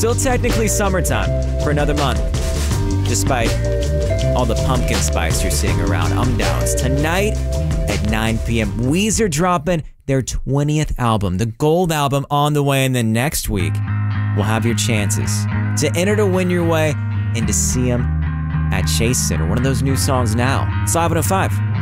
still technically summertime for another month, despite all the pumpkin spice you're seeing around. Downs. Tonight at 9 p.m., Weezer dropping their 20th album, the Gold Album, on the way. And then next week, we'll have your chances to enter to win your way and to see them at Chase Center. One of those new songs now. It's 5:05.